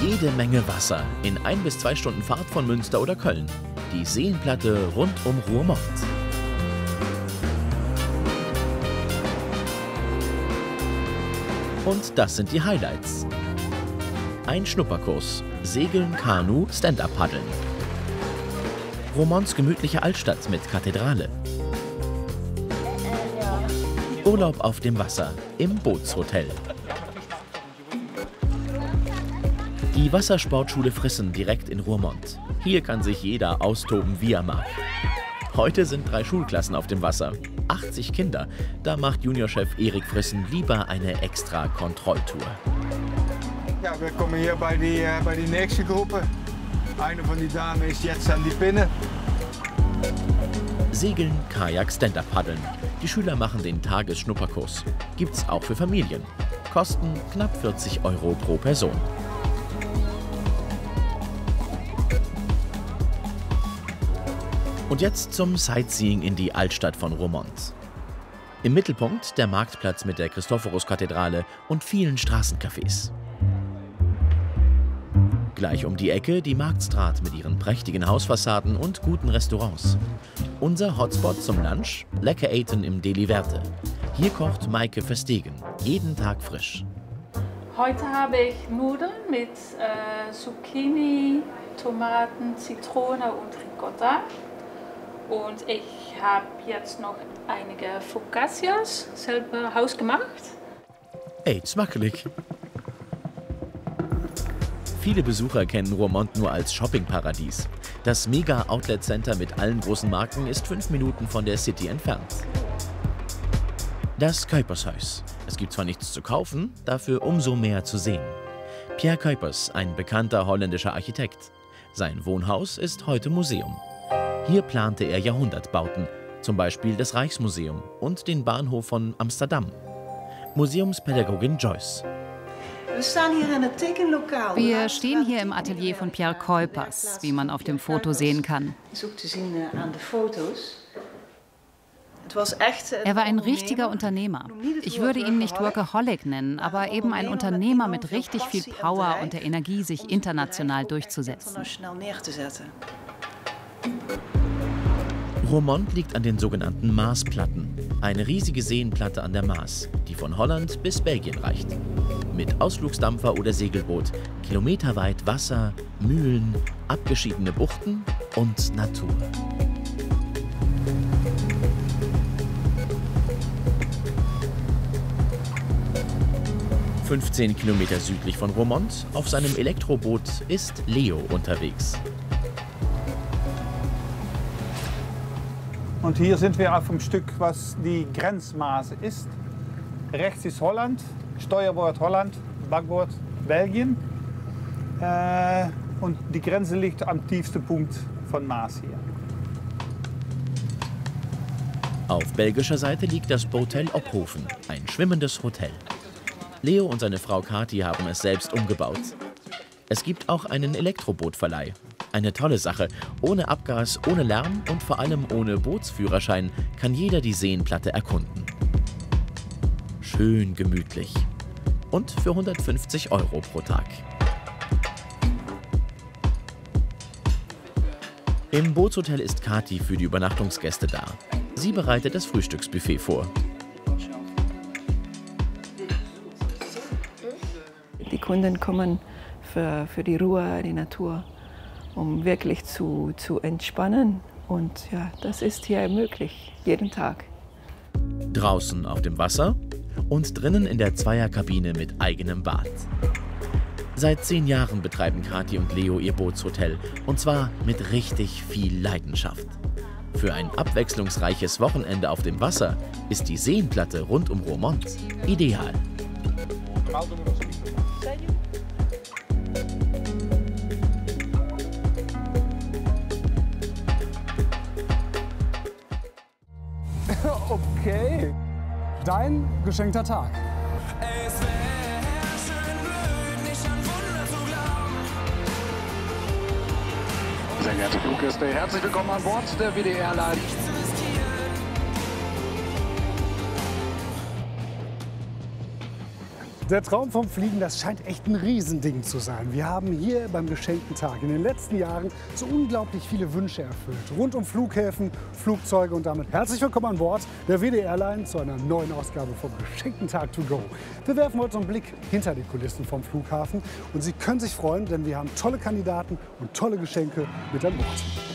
Jede Menge Wasser in 1 bis 2 Stunden Fahrt von Münster oder Köln. Die Seenplatte rund um Roermond. Und das sind die Highlights. Ein Schnupperkurs, Segeln, Kanu, Stand-Up-Paddeln. Roermonds gemütliche Altstadt mit Kathedrale. Urlaub auf dem Wasser im Bootshotel. Die Wassersportschule Frissen direkt in Roermond. Hier kann sich jeder austoben, wie er mag. Heute sind 3 Schulklassen auf dem Wasser. 80 Kinder. Da macht Juniorchef Erik Frissen lieber eine extra Kontrolltour. Ja, wir kommen hier bei die nächste Gruppe. Eine von den Damen ist jetzt an die Pinne. Segeln, Kajak, Stand-Up-Paddeln. Die Schüler machen den Tagesschnupperkurs. Gibt's auch für Familien. Kosten knapp 40 € pro Person. Und jetzt zum Sightseeing in die Altstadt von Roermond. Im Mittelpunkt der Marktplatz mit der Christophorus-Kathedrale und vielen Straßencafés. Gleich um die Ecke die Marktstraat mit ihren prächtigen Hausfassaden und guten Restaurants. Unser Hotspot zum Lunch, lecker eten im Deli Verde. Hier kocht Maike Verstegen, jeden Tag frisch. Heute habe ich Nudeln mit Zucchini, Tomaten, Zitrone und Ricotta. Und ich habe jetzt noch einige Focaccias selber hausgemacht. Ey, smakelig. Viele Besucher kennen Roermond nur als Shoppingparadies. Das Mega-Outlet-Center mit allen großen Marken ist 5 Minuten von der City entfernt. Das Kuipershuis. Es gibt zwar nichts zu kaufen, dafür umso mehr zu sehen. Pierre Kuipers, ein bekannter holländischer Architekt. Sein Wohnhaus ist heute Museum. Hier plante er Jahrhundertbauten, zum Beispiel das Rijksmuseum und den Bahnhof von Amsterdam. Museumspädagogin Joyce. Wir stehen hier im Atelier von Pierre Kuipers, wie man auf dem Foto sehen kann. Er war ein richtiger Unternehmer. Ich würde ihn nicht Workaholic nennen, aber eben ein Unternehmer mit richtig viel Power und der Energie, sich international durchzusetzen. Roermond liegt an den sogenannten Maasplatten, eine riesige Seenplatte an der Maas, die von Holland bis Belgien reicht. Mit Ausflugsdampfer oder Segelboot, kilometerweit Wasser, Mühlen, abgeschiedene Buchten und Natur. ...15 Kilometer südlich von Roermond, auf seinem Elektroboot, ist Leo unterwegs. Und hier sind wir auf dem Stück, was die Grenzmaße ist. Rechts ist Holland, Steuerbord Holland, Backbord Belgien. Und die Grenze liegt am tiefsten Punkt von Maas hier. Auf belgischer Seite liegt das Botel Ophoven, ein schwimmendes Hotel. Leo und seine Frau Kathi haben es selbst umgebaut. Es gibt auch einen Elektrobootverleih. Eine tolle Sache. Ohne Abgas, ohne Lärm und vor allem ohne Bootsführerschein kann jeder die Seenplatte erkunden. Schön gemütlich. Und für 150 € pro Tag. Im Bootshotel ist Kathi für die Übernachtungsgäste da. Sie bereitet das Frühstücksbuffet vor. Die Kunden kommen für die Ruhe, die Natur, um wirklich zu entspannen. Und ja, das ist hier möglich, jeden Tag. Draußen auf dem Wasser und drinnen in der Zweierkabine mit eigenem Bad. Seit 10 Jahren betreiben Kathi und Leo ihr Bootshotel, und zwar mit richtig viel Leidenschaft. Für ein abwechslungsreiches Wochenende auf dem Wasser ist die Seenplatte rund um Roermond ideal. Okay, dein geschenkter Tag. Sehr geehrte Fluggäste, herzlich willkommen an Bord der WDR-Line. Der Traum vom Fliegen, das scheint echt ein Riesending zu sein. Wir haben hier beim Geschenkten Tag in den letzten Jahren so unglaublich viele Wünsche erfüllt. Rund um Flughäfen, Flugzeuge und damit herzlich willkommen an Bord der WD Airline zu einer neuen Ausgabe vom Geschenkten Tag to go. Wir werfen heute so einen Blick hinter die Kulissen vom Flughafen und Sie können sich freuen, denn wir haben tolle Kandidaten und tolle Geschenke mit an Bord.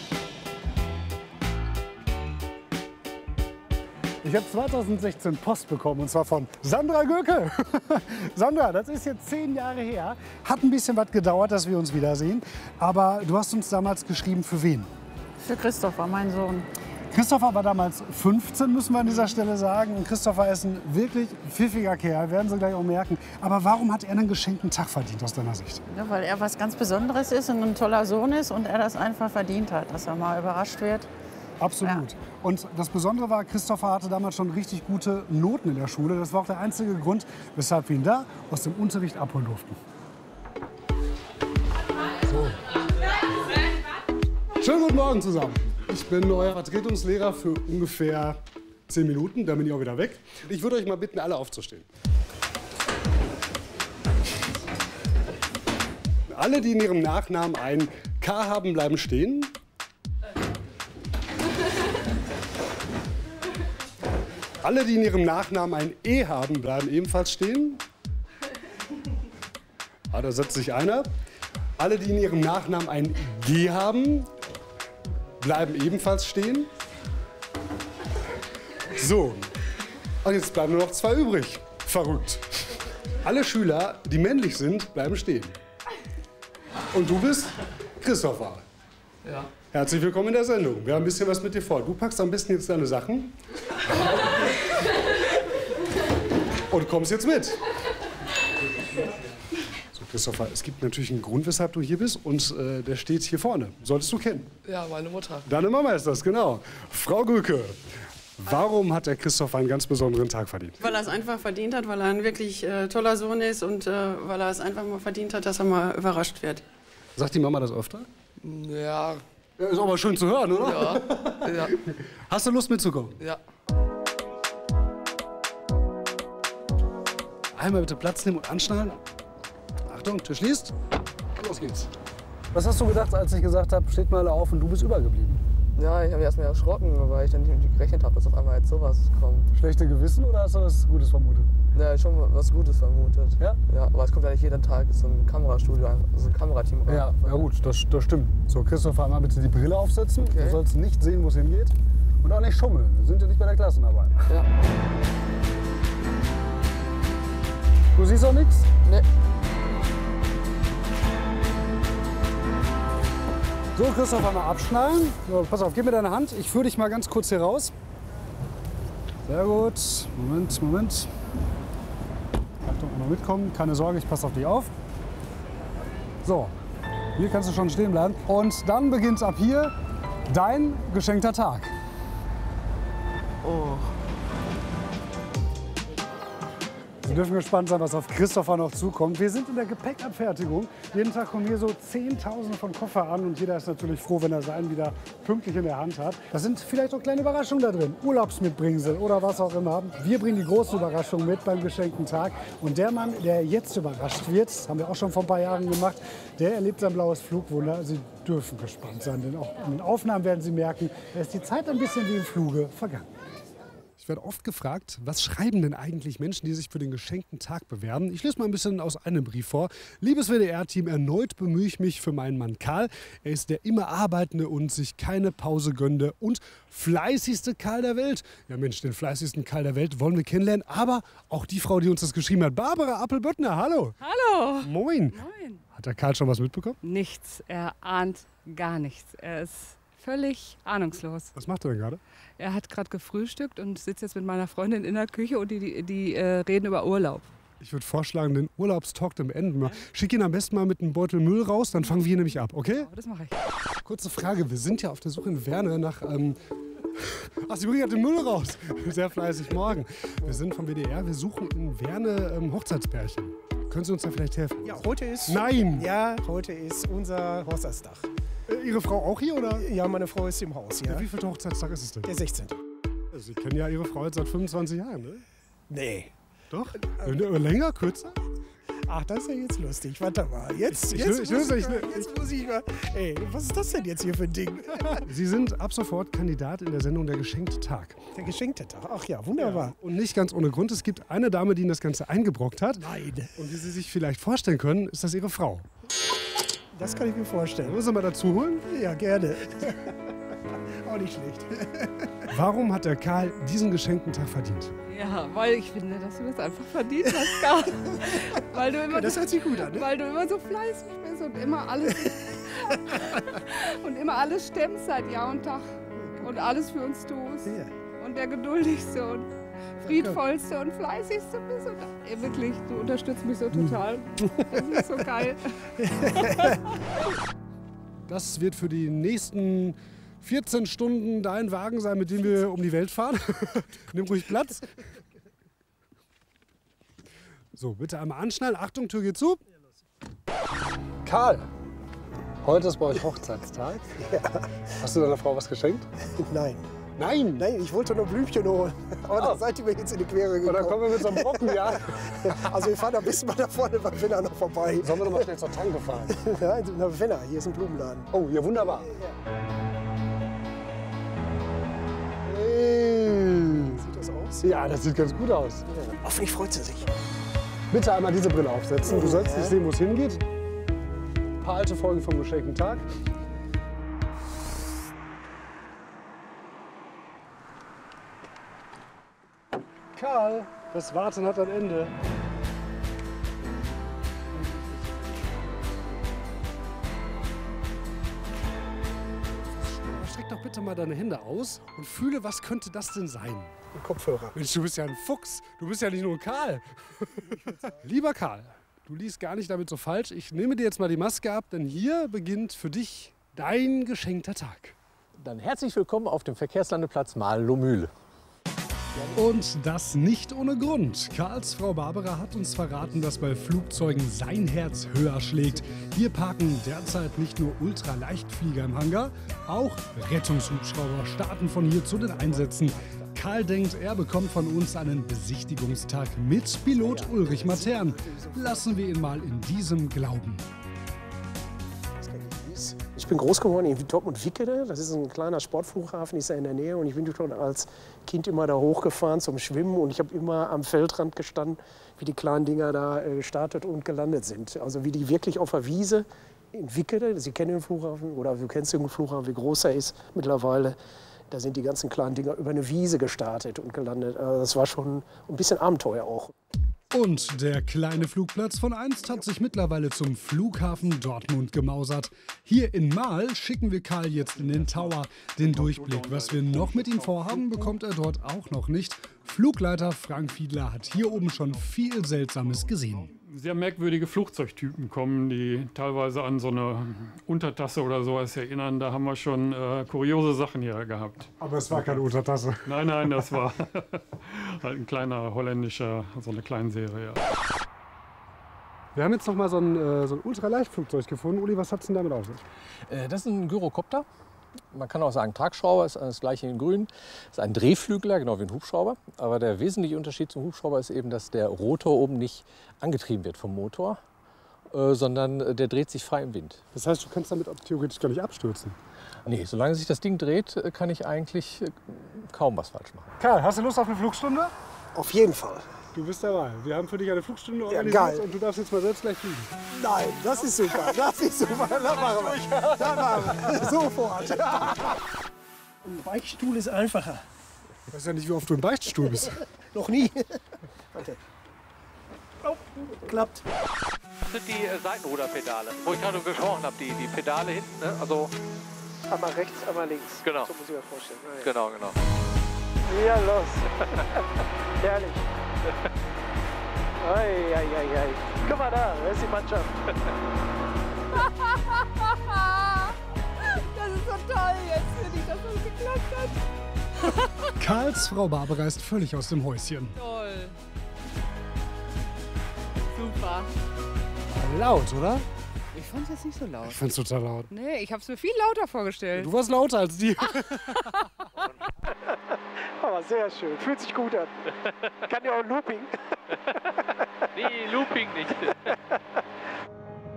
Ich habe 2016 Post bekommen, und zwar von Sandra Göke. Sandra, das ist jetzt 10 Jahre her. Hat ein bisschen was gedauert, dass wir uns wiedersehen. Aber du hast uns damals geschrieben, für wen? Für Christopher, mein Sohn. Christopher war damals 15, müssen wir an dieser Stelle sagen. Und Christopher ist ein wirklich pfiffiger Kerl, werden Sie gleich auch merken. Aber warum hat er einen geschenkten Tag verdient aus deiner Sicht? Ja, weil er was ganz Besonderes ist und ein toller Sohn ist und er das einfach verdient hat, dass er mal überrascht wird. Absolut. Ja. Und das Besondere war, Christopher hatte damals schon richtig gute Noten in der Schule. Das war auch der einzige Grund, weshalb wir ihn da aus dem Unterricht abholen durften. So. Schönen guten Morgen zusammen. Ich bin euer Vertretungslehrer für ungefähr 10 Minuten. Dann bin ich auch wieder weg. Ich würde euch mal bitten, alle aufzustehen. Alle, die in ihrem Nachnamen ein K haben, bleiben stehen. Alle, die in ihrem Nachnamen ein E haben, bleiben ebenfalls stehen. Ah, da setzt sich einer. Alle, die in ihrem Nachnamen ein G haben, bleiben ebenfalls stehen. So, und jetzt bleiben nur noch 2 übrig. Verrückt. Alle Schüler, die männlich sind, bleiben stehen. Und du bist Christopher. Ja. Herzlich willkommen in der Sendung. Wir haben ein bisschen was mit dir vor. Du packst am besten jetzt deine Sachen. Und kommst jetzt mit. So, Christopher, es gibt natürlich einen Grund, weshalb du hier bist. Und der steht hier vorne. Solltest du kennen. Ja, meine Mutter. Deine Mama ist das, genau. Frau Göke, warum hat der Christopher einen ganz besonderen Tag verdient? Weil er es einfach verdient hat, weil er ein wirklich toller Sohn ist und weil er es einfach mal verdient hat, dass er mal überrascht wird. Sagt die Mama das öfter? Ja. Ja, ist aber schön zu hören, oder? Ja. Ja. Hast du Lust mitzukommen? Ja. Einmal bitte Platz nehmen und anschnallen. Achtung, Tür schließt. Los geht's. Was hast du gedacht, als ich gesagt habe, steht mal auf und du bist übergeblieben? Ja, ich habe mich erstmal erschrocken, weil ich dann nicht gerechnet habe, dass auf einmal jetzt sowas kommt. Schlechte Gewissen oder hast du was Gutes vermutet? Ja, schon was Gutes vermutet. Ja? Ja, aber es kommt ja nicht jeden Tag so ein Kamerastudio, also ein Kamerateam rein. Ja, ja gut, das stimmt. So, Christopher, einmal bitte die Brille aufsetzen. Okay. Du sollst nicht sehen, wo es hingeht. Und auch nicht schummeln. Wir sind ja nicht bei der Klassenarbeit. Ja. Du siehst auch nichts? Nee. So, Christopher, mal abschnallen. So, pass auf, gib mir deine Hand. Ich führe dich mal ganz kurz hier raus. Sehr gut. Moment. Achtung, mal mitkommen. Keine Sorge, ich passe auf dich auf. So, hier kannst du schon stehen bleiben. Und dann beginnt ab hier dein geschenkter Tag. Oh. Sie dürfen gespannt sein, was auf Christopher noch zukommt. Wir sind in der Gepäckabfertigung. Jeden Tag kommen hier so Zehntausende von Koffer an und jeder ist natürlich froh, wenn er seinen wieder pünktlich in der Hand hat. Da sind vielleicht auch kleine Überraschungen da drin, Urlaubsmitbringsel oder was auch immer. Wir bringen die große Überraschung mit beim geschenkten Tag. Und der Mann, der jetzt überrascht wird, das haben wir auch schon vor ein paar Jahren gemacht, der erlebt sein blaues Flugwunder. Sie dürfen gespannt sein, denn auch in den Aufnahmen werden Sie merken, da ist die Zeit ein bisschen wie im Fluge vergangen. Ich werde oft gefragt, was schreiben denn eigentlich Menschen, die sich für den geschenkten Tag bewerben? Ich lese mal ein bisschen aus einem Brief vor. Liebes WDR-Team, erneut bemühe ich mich für meinen Mann Karl. Er ist der immer arbeitende und sich keine Pause gönnende und fleißigste Karl der Welt. Ja Mensch, den fleißigsten Karl der Welt wollen wir kennenlernen. Aber auch die Frau, die uns das geschrieben hat, Barbara Appel-Böttner, hallo. Hallo. Moin. Moin. Hat der Karl schon was mitbekommen? Nichts, er ahnt gar nichts. Er ist völlig ahnungslos. Was macht er denn gerade? Er hat gerade gefrühstückt und sitzt jetzt mit meiner Freundin in der Küche und die reden über Urlaub. Ich würde vorschlagen, den Urlaubstalk dann beenden wir. Schick ihn am besten mal mit einem Beutel Müll raus, dann fangen wir nämlich ab, okay? Ja, das mache ich. Kurze Frage, wir sind ja auf der Suche in Werne nach... Ach, Sie bringen ja den Müll raus. Sehr fleißig, morgen. Wir sind vom WDR, wir suchen in Werne Hochzeitspärchen. Können Sie uns da vielleicht helfen? Ja, heute ist... Nein! Ja, heute ist unser Hochzeitstag. Ihre Frau auch hier, oder? Ja, meine Frau ist im Haus, ja. Wie viel Hochzeitstag ist es denn? Der 16. Sie kennen ja Ihre Frau jetzt seit 25 Jahren, ne? Nee. Doch? Länger, kürzer? Ach, das ist ja jetzt lustig. Warte mal. Jetzt muss ich mal. Ey, was ist das denn jetzt hier für ein Ding? Sie sind ab sofort Kandidat in der Sendung Der geschenkte Tag. Der geschenkte Tag. Ach ja, wunderbar. Ja, und nicht ganz ohne Grund. Es gibt eine Dame, die Ihnen das Ganze eingebrockt hat. Nein. Und wie Sie sich vielleicht vorstellen können, ist das Ihre Frau. Das kann ich mir vorstellen. Wollen Sie mal dazu holen? Ja, gerne. Auch nicht schlecht. Warum hat der Karl diesen geschenkten Tag verdient? Ja, weil ich finde, dass du das einfach verdient hast, Karl. Weil du immer, das hört sich gut an, ne? Weil du immer so fleißig bist und immer alles stemmst seit Jahr und Tag und alles für uns tust. Ja. Und der geduldigste und friedvollste und fleißigste bist. Und wirklich, du unterstützt mich so total. Das ist so geil. Das wird für die nächsten 14 Stunden dein Wagen sein, mit dem wir um die Welt fahren. Nimm ruhig Platz. So, bitte einmal anschnallen. Achtung, Tür geht zu. Karl, heute ist bei euch Hochzeitstag. Ja. Hast du deiner Frau was geschenkt? Nein. Nein? Nein, ich wollte nur Blümchen holen. Aber da seid ihr mir jetzt in die Quere gekommen. Und dann kommen wir mit so einem Brocken, ja? Also wir fahren ein bisschen mal da vorne beim Wenner noch vorbei. Sollen wir noch mal schnell zur Tanke fahren? Ja, na, Wenner, hier ist ein Blumenladen. Oh, ja, wunderbar. Ja. Sieht das aus? Ja, das sieht ganz gut aus. Ja. Hoffentlich freut sie sich. Bitte einmal diese Brille aufsetzen. Du sollst nicht sehen, wo es hingeht. Ein paar alte Folgen vom geschenkten Tag. Karl, das Warten hat ein Ende. Streck doch bitte mal deine Hände aus und fühle, was könnte das denn sein? Ein Kopfhörer. Mensch, du bist ja ein Fuchs. Du bist ja nicht nur ein Karl. Lieber Karl, du liegst gar nicht damit so falsch. Ich nehme dir jetzt mal die Maske ab, denn hier beginnt für dich dein geschenkter Tag. Dann herzlich willkommen auf dem Verkehrslandeplatz Mahlen-Lohmühle. Und das nicht ohne Grund. Karls Frau Barbara hat uns verraten, dass bei Flugzeugen sein Herz höher schlägt. Hier parken derzeit nicht nur Ultraleichtflieger im Hangar, auch Rettungshubschrauber starten von hier zu den Einsätzen. Karl denkt, er bekommt von uns einen Besichtigungstag mit Pilot Ulrich Matern. Lassen wir ihn mal in diesem glauben. Ich bin groß geworden in Dortmund-Wickede. Das ist ein kleiner Sportflughafen, ist ja in der Nähe. Und ich bin schon als Kind immer da hochgefahren zum Schwimmen. Und ich habe immer am Feldrand gestanden, wie die kleinen Dinger da gestartet und gelandet sind. Also wie die wirklich auf der Wiese in Wickede, Sie kennen den Flughafen oder du kennst den Flughafen, wie groß er ist mittlerweile. Da sind die ganzen kleinen Dinger über eine Wiese gestartet und gelandet. Also das war schon ein bisschen Abenteuer auch. Und der kleine Flugplatz von einst hat sich mittlerweile zum Flughafen Dortmund gemausert. Hier in Mahl schicken wir Karl jetzt in den Tower. Den Durchblick, was wir noch mit ihm vorhaben, bekommt er dort auch noch nicht. Flugleiter Frank Fiedler hat hier oben schon viel Seltsames gesehen. Sehr merkwürdige Flugzeugtypen kommen, die teilweise an so eine Untertasse oder sowas erinnern. Da haben wir schon kuriose Sachen hier gehabt. Aber es war keine Untertasse. Nein, das war halt ein kleiner holländischer, so eine kleine Serie. Ja. Wir haben jetzt noch mal so ein Ultraleichtflugzeug gefunden. Uli, was hat es denn damit auf sich? Das ist ein Gyrocopter. Man kann auch sagen Tragschrauber, ist das gleiche in grün. Das ist ein Drehflügler, genau wie ein Hubschrauber. Aber der wesentliche Unterschied zum Hubschrauber ist eben, dass der Rotor oben nicht angetrieben wird vom Motor, sondern der dreht sich frei im Wind. Das heißt, du kannst damit theoretisch gar nicht abstürzen? Nee, solange sich das Ding dreht, kann ich eigentlich kaum was falsch machen. Karl, hast du Lust auf eine Flugstunde? Auf jeden Fall. Du bist dabei. Wir haben für dich eine Flugstunde organisiert und du darfst jetzt mal selbst gleich fliegen. Nein, das ist super. Das ist super. Das machen wir. Das machen wir. Sofort. Ein Beichtstuhl ist einfacher. Ich weiß ja nicht, wie oft du im Beichtstuhl bist. Noch nie. Warte. Oh, klappt. Das sind die Seitenruderpedale, wo ich gerade gesprochen habe. Die Pedale hinten, ne? Also einmal rechts, einmal links. Genau. So muss ich mir vorstellen. Ah, ja. Genau. Ja, los. Herrlich. Ei. Guck mal da ist die Mannschaft. Das ist so toll jetzt, finde ich, dass das geklappt hat. Karls Frau Barbara ist völlig aus dem Häuschen. Toll. Super. Laut, oder? Ich fand es jetzt nicht so laut. Ich fand's total laut. Nee, ich habe es mir viel lauter vorgestellt. Du warst lauter als die. Aber sehr schön. Fühlt sich gut an. Kann ja auch ein Looping. Nee, Looping nicht.